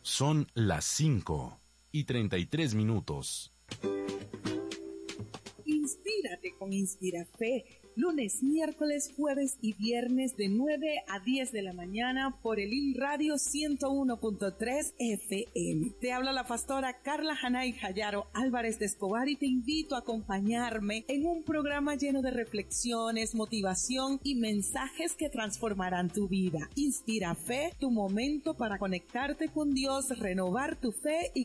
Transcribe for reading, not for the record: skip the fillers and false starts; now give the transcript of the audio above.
Son las 5:33. Inspírate con InspiraFe. Lunes, miércoles, jueves y viernes de 9 a 10 de la mañana por el Radio 101.3 FM. Te habla la pastora Carla Hanay Jayaro Álvarez de Escobar y te invito a acompañarme en un programa lleno de reflexiones, motivación y mensajes que transformarán tu vida. InspiraFe, tu momento para conectarte con Dios, renovar tu fe y